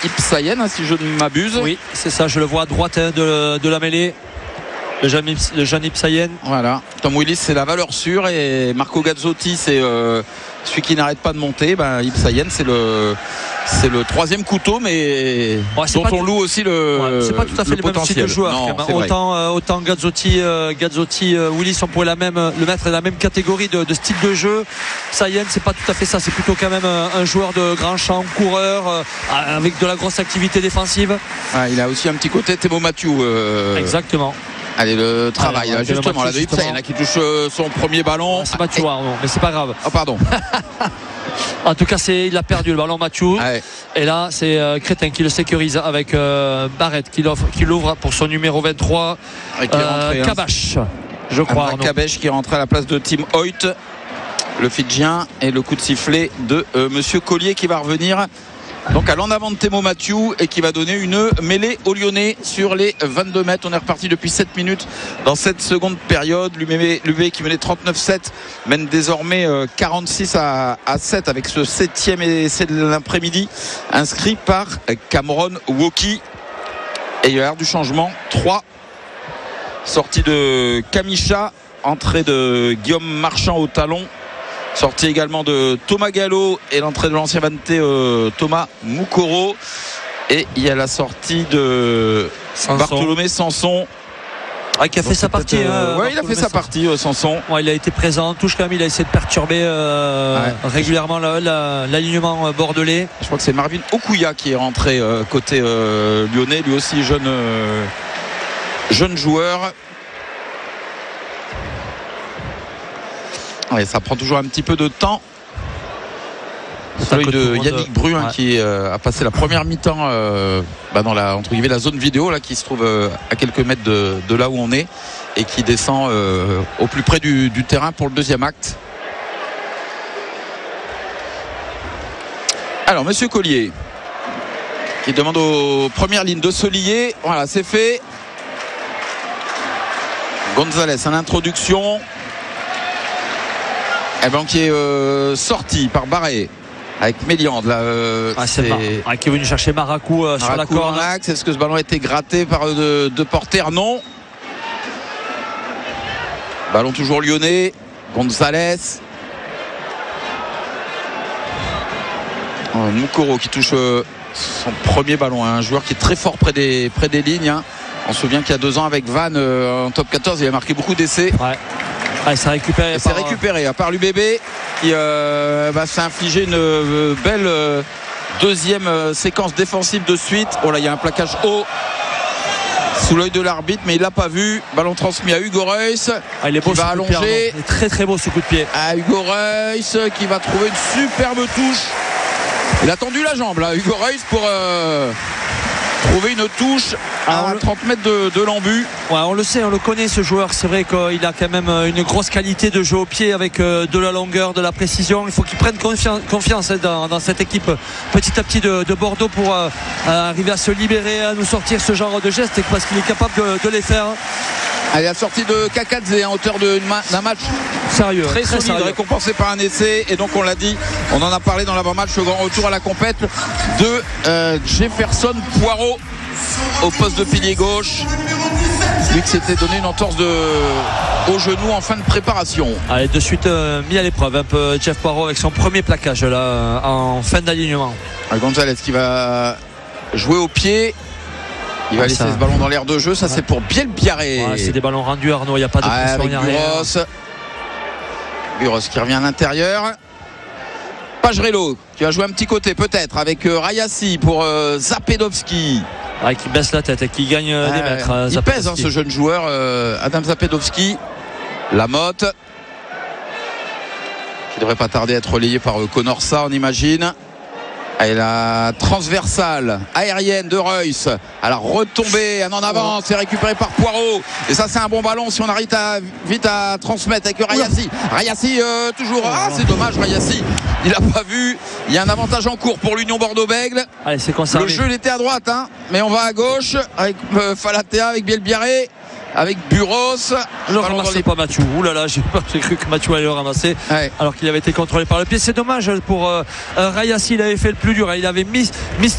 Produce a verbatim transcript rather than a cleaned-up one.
Ipsayen, hein, si je ne m'abuse. Oui, c'est ça, je le vois à droite hein, de, de la mêlée. Le jeune, le jeune Ipsayen. Voilà. Tom Willis, c'est la valeur sûre. Et Marco Gazzotti, c'est euh, celui qui n'arrête pas de monter. Ben, Ipsayen, c'est le, c'est le troisième couteau, mais ouais, dont on loue aussi le. Ouais, c'est pas tout à fait le, le même style de joueur. Non, autant, euh, autant Gazzotti, euh, Gazzotti euh, Willis, on pourrait la même, le mettre dans la même catégorie de, de style de jeu. Ipsayen, c'est pas tout à fait ça. C'est plutôt quand même un, un joueur de grand champ, coureur, euh, avec de la grosse activité défensive. Ouais, il a aussi un petit côté Thémo Mathieu. Euh... Exactement. Allez, le travail, Allez, là, justement, là, de Ipsayen, là, qui touche euh, son premier ballon. Ah, c'est Mathieu, ah, mais c'est pas grave. Oh, pardon. En tout cas, c'est, il a perdu le ballon, Mathieu. Ouais. Et là, c'est euh, Crétin qui le sécurise avec euh, Barrett qui, qui l'ouvre pour son numéro vingt-trois. Et qui est rentré, euh, Kabash, hein. je crois. Kabash qui est rentré à la place de Tim Hoyt, le Fidjien. Et le coup de sifflet de euh, Monsieur Collier qui va revenir. Donc à l'en avant de Thémo Mathieu et qui va donner une mêlée aux Lyonnais sur les vingt-deux mètres. On est reparti depuis sept minutes dans cette seconde période. L'U V qui menait trente-neuf sept mène désormais quarante-six à sept avec ce septième essai de l'après-midi inscrit par Cameron Woki. Et il y a l'air du changement. trois sortie de Kamisha, entrée de Guillaume Marchand au talon. Sortie également de Thomas Gallo et l'entrée de l'ancien Vanté euh, Thomas Moukoro. Et il y a la sortie de Sanson. Bartholomé Sanson. Ah, qui a fait Donc, sa partie. Euh, ouais, il a fait sa partie, euh, Sanson. Ouais, il a été présent en touche quand même. Il a essayé de perturber euh, ouais. régulièrement la, la, l'alignement bordelais. Je crois que c'est Marvin Okuya qui est rentré euh, côté euh, lyonnais, lui aussi jeune, euh, jeune joueur. Ouais, ça prend toujours un petit peu de temps. Celui de Yannick Bru hein, ouais. qui euh, a passé la première mi-temps euh, bah, dans la, entre guillemets, la zone vidéo là, qui se trouve euh, à quelques mètres de, de là où on est et qui descend euh, au plus près du, du terrain pour le deuxième acte. Alors Monsieur Collier qui demande aux premières lignes de se lier. Voilà, c'est fait. Gonzalez en introduction. Eh ben, qui est euh, sorti par Barré avec Méliande là, euh, ah, c'est Mar- ah, qui est venu chercher Maracou euh, sur la corde. Est-ce que ce ballon a été gratté par de, de Porter? Non. Ballon toujours lyonnais. Gonzalez. Oh, Moukoro qui touche euh, son premier ballon, hein, un joueur qui est très fort près des, près des lignes, hein. On se souvient qu'il y a deux ans avec Vannes euh, en top quatorze, il a marqué beaucoup d'essais. Ouais. Ah, il s'est récupéré, par... récupéré à part l'U B B qui euh, va s'infliger une euh, belle euh, deuxième euh, séquence défensive de suite. Oh là, il y a un plaquage haut sous l'œil de l'arbitre, mais il l'a pas vu. Ballon transmis à Hugo Reus. Ah, il est beau, qui va allonger. Il est très très beau ce coup de pied. À Hugo Reus qui va trouver une superbe touche. Il a tendu la jambe là, Hugo Reus, pour euh, trouver une touche à ah, trente mètres de, de l'embut. Ouais, on le sait, on le connaît ce joueur. C'est vrai qu'il a quand même une grosse qualité de jeu au pied avec de la longueur, de la précision. Il faut qu'il prenne confiance, confiance dans, dans cette équipe petit à petit de, de Bordeaux pour euh, arriver à se libérer, à nous sortir ce genre de gestes parce qu'il est capable de, de les faire. Allez, la sortie de Kakadze en hauteur de, d'un match sérieux, très, très solide, sérieux. Récompensé par un essai. Et donc on l'a dit, on en a parlé dans l'avant-match, le grand retour à la compète de euh, Jefferson Poirot au poste de pilier gauche. Lui qui s'était donné une entorse de... au genou en fin de préparation. Allez, de suite euh, mis à l'épreuve un peu Jeff Poirot avec son premier plaquage là en fin d'alignement. Gonzalez qui va jouer au pied. Il va ah, laisser ça. ce ballon dans l'air de jeu. Ça, ouais. c'est pour Bielbiarré. Ouais, c'est des ballons rendus, Arnaud. Il n'y a pas de ah, pression. Avec Buros. Buros qui revient à l'intérieur. Pagerello qui va jouer un petit côté peut-être avec euh, Rayassi pour euh, Zapedowski. Ouais, qui baisse la tête et qui gagne euh, des mètres. Euh, il pèse hein, ce jeune joueur euh, Adam Zapedowski. Lamotte qui devrait pas tarder à être relayé par euh, Conorsa, on imagine. Et la transversale aérienne de Reus à la retombée, un en avant, c'est récupéré par Poirot. Et ça, c'est un bon ballon si on arrive à, vite à transmettre avec Rayassi. Rayassi, euh, toujours. Ah, c'est dommage, Rayassi. Il n'a pas vu. Il y a un avantage en cours pour l'Union Bordeaux-Bègles. Allez, c'est conservé. Le jeu, il était à droite, hein, mais on va à gauche avec euh, Falatea, avec Bielbiaré. Avec Buros. Je ne ramasse les... pas Mathieu. Ouh là là, j'ai, j'ai cru que Mathieu allait le ramasser ouais. alors qu'il avait été contrôlé par le pied. C'est dommage pour euh, Rayassi, il avait fait le plus dur. Il avait mis, mis